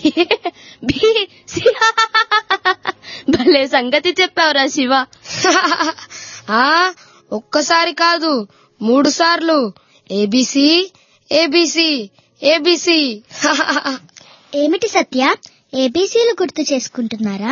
భలే సంగతి చెప్పావురా శివ. ఒక్కసారి కాదు 3 సార్లు ఏబిసి ఏబిసి ఏబిసి. ఏమిటి సత్య, ఏబీసీలు గుర్తు చేసుకుంటున్నారా?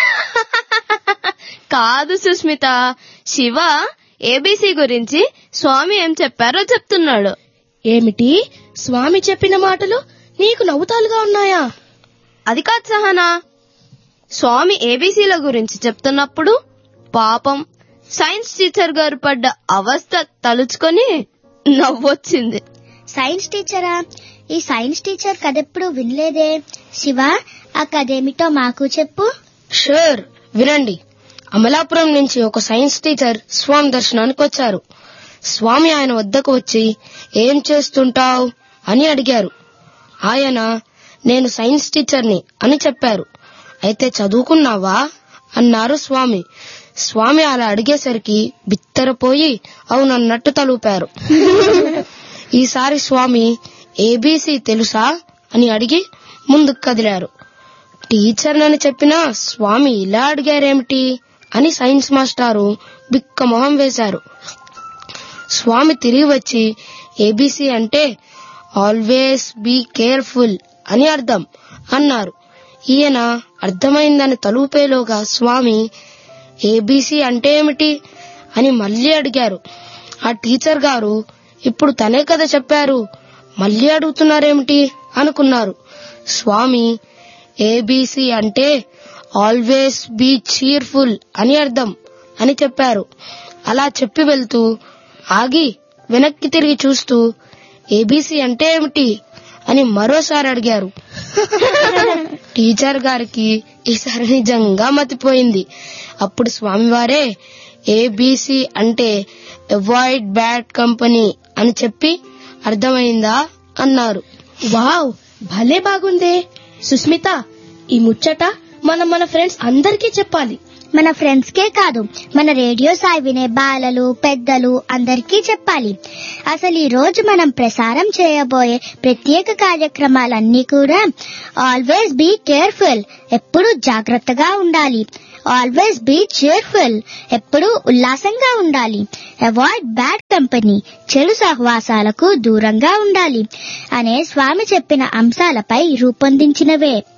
కాదు సుస్మిత, శివ ఏబీసీ గురించి స్వామి ఏం చెప్పారో చెప్తున్నాడు. ఏమిటి, స్వామి చెప్పిన మాటలు నీకు నవ్వుతాలుగా ఉన్నాయా? అది కాదు సహనా, స్వామి ఏబీసీల గురించి చెప్తున్నప్పుడు పాపం సైన్స్ టీచర్ గారు పడ్డ అవస్థ తలుచుకొని నవ్వొచ్చింది. సైన్స్ టీచరా? ఈ సైన్స్ టీచర్ కథెప్పుడు వినలేదే. శివ, ఆ కథేమిటో మాకు చెప్పు. షూర్, వినండి. అమలాపురం నుంచి ఒక సైన్స్ టీచర్ స్వామి దర్శనానికి వచ్చారు. స్వామి ఆయన వద్దకు వచ్చి ఏం చేస్తుంటావ్ అని అడిగారు. ఆయన నేను సైన్స్ టీచర్ని అని చెప్పారు. అయితే చదువుకున్నావా అన్నారు స్వామి. స్వామి అలా అడిగేసరికి బిత్తరపోయి అవునన్నట్టు తలూపారు. ఈసారి స్వామి ఏబీసీ తెలుసా అని అడిగి ముందుకు కదిలారు. టీచర్ నని చెప్పినా స్వామి ఇలా అడిగారేమిటి అని సైన్స్ మాస్టారు బిక్క మొహం వేశారు. స్వామి తిరిగి వచ్చి ఏబీసీ అంటే ఆల్వేస్ బీ కేర్ఫుల్ అని అర్థం అన్నారు. ఈయన అర్థమైందని తలూపేలోగా స్వామి ఏబీసీ అంటే ఏమిటి అని మళ్లీ అడిగారు. ఆ టీచర్ గారు ఇప్పుడు తనే కదా చెప్పారు, మళ్లీ అడుగుతున్నారేమిటి అనుకున్నారు. స్వామి ఏబీసీ అంటే ఆల్వేస్ బీ చీర్ఫుల్ అని అర్థం అని చెప్పారు. అలా చెప్పి వెళ్తూ ఆగి వెనక్కి తిరిగి చూస్తూ ఏబీసీ అంటే ఏమిటి అని మరోసారి అడిగారు. టీచర్ గారికి ఈసారి నిజంగా మతిపోయింది. అప్పుడు స్వామివారే ఏబీసీ అంటే అవాయిడ్ బ్యాడ్ కంపెనీ అని చెప్పి అర్థమైందా అన్నారు. వావ్, భలే బాగుందే. సుస్మిత, ఈ ముచ్చట మన ఫ్రెండ్స్ అందరికీ చెప్పాలి. మన ఫ్రెండ్స్ కే కాదు, మన రేడియో సాయి వినే బాలలు పెద్దలు అందరికీ చెప్పాలి. అసలు ఈ రోజు మనం ప్రసారం చేయబోయే ప్రత్యేక కార్యక్రమాలన్నీ కూడా ఆల్వేస్ బీ కేర్ఫుల్, ఎప్పుడు జాగ్రత్తగా ఉండాలి. ఆల్వేస్ బీ cheerful, ఎప్పుడు ఉల్లాసంగా ఉండాలి. అవాయిడ్ బ్యాడ్ కంపెనీ, చెడు సహవాసాలకు దూరంగా ఉండాలి అనే స్వామి చెప్పిన అంశాలపై రూపొందించినవే.